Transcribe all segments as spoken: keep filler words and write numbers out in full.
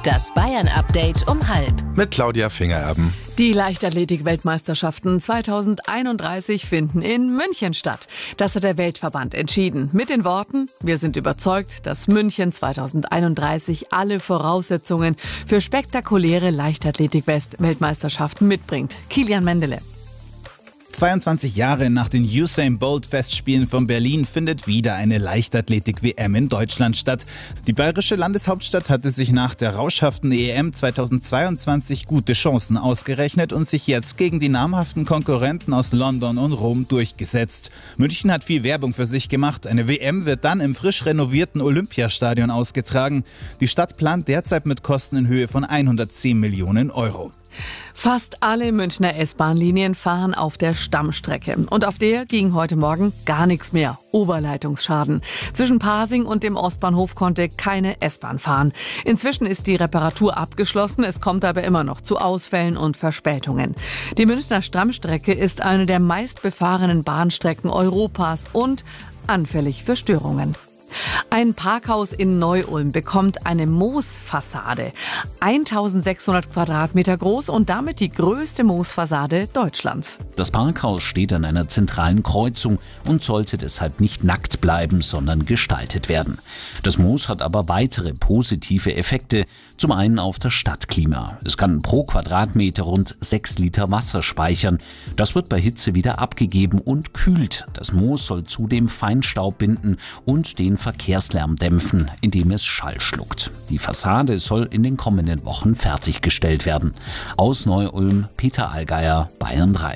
Das Bayern-Update um halb. Mit Claudia Fingererben. Die Leichtathletik-Weltmeisterschaften zweitausendeinunddreißig finden in München statt. Das hat der Weltverband entschieden. Mit den Worten: Wir sind überzeugt, dass München zweitausendeinunddreißig alle Voraussetzungen für spektakuläre Leichtathletik-Weltmeisterschaften mitbringt. Kilian Mendele. zweiundzwanzig Jahre nach den Usain Bolt-Festspielen von Berlin findet wieder eine Leichtathletik-W M in Deutschland statt. Die bayerische Landeshauptstadt hatte sich nach der rauschhaften E M zweitausendzweiundzwanzig gute Chancen ausgerechnet und sich jetzt gegen die namhaften Konkurrenten aus London und Rom durchgesetzt. München hat viel Werbung für sich gemacht. Eine W M wird dann im frisch renovierten Olympiastadion ausgetragen. Die Stadt plant derzeit mit Kosten in Höhe von hundertzehn Millionen Euro. Fast alle Münchner S-Bahn-Linien fahren auf der Stammstrecke. Und auf der ging heute Morgen gar nichts mehr. Oberleitungsschaden. Zwischen Pasing und dem Ostbahnhof konnte keine S-Bahn fahren. Inzwischen ist die Reparatur abgeschlossen. Es kommt aber immer noch zu Ausfällen und Verspätungen. Die Münchner Stammstrecke ist eine der meistbefahrenen Bahnstrecken Europas und anfällig für Störungen. Ein Parkhaus in Neu-Ulm bekommt eine Moosfassade. eintausendsechshundert Quadratmeter groß und damit die größte Moosfassade Deutschlands. Das Parkhaus steht an einer zentralen Kreuzung und sollte deshalb nicht nackt bleiben, sondern gestaltet werden. Das Moos hat aber weitere positive Effekte. Zum einen auf das Stadtklima. Es kann pro Quadratmeter rund sechs Liter Wasser speichern. Das wird bei Hitze wieder abgegeben und kühlt. Das Moos soll zudem Feinstaub binden und den Verkehrslärm dämpfen, indem es Schall schluckt. Die Fassade soll in den kommenden Wochen fertiggestellt werden. Aus Neu-Ulm, Peter Allgeier, Bayern drei.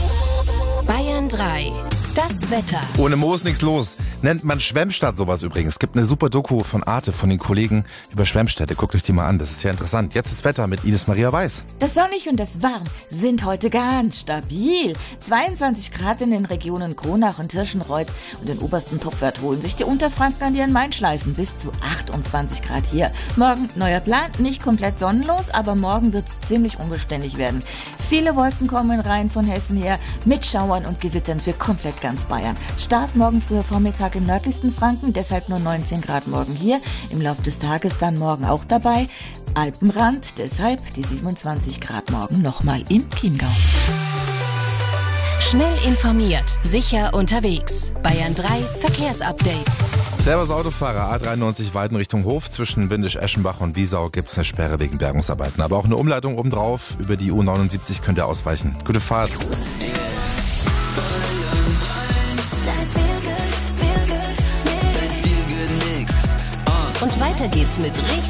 Bayern drei. Das Wetter. Ohne Moos nichts los. Nennt man Schwemmstadt sowas übrigens. Es gibt eine super Doku von Arte, von den Kollegen über Schwemmstädte. Guckt euch die mal an, das ist sehr interessant. Jetzt das Wetter mit Ines Maria Weiß. Das Sonnig und das Warm sind heute ganz stabil. zweiundzwanzig Grad in den Regionen Kronach und Tirschenreuth und den obersten Topwert holen sich die Unterfranken an ihren Main-Schleifen bis zu achtundzwanzig Grad hier. Morgen neuer Plan, nicht komplett sonnenlos, aber morgen wird es ziemlich unbeständig werden. Viele Wolken kommen rein von Hessen her, mit Schauern und Gewittern für komplett ganz Bayern. Start morgen früher Vormittag im nördlichsten Franken, deshalb nur neunzehn Grad morgen hier. Im Laufe des Tages dann morgen auch dabei. Alpenrand, deshalb die siebenundzwanzig Grad morgen nochmal im Chiemgau. Schnell informiert, sicher unterwegs. Bayern drei Verkehrsupdate. Servus Autofahrer, A dreiundneunzig Weiden Richtung Hof. Zwischen Windisch-Eschenbach und Wiesau gibt es eine Sperre wegen Bergungsarbeiten. Aber auch eine Umleitung obendrauf. Über die U neunundsiebzig könnt ihr ausweichen. Gute Fahrt. Und weiter geht's mit richtig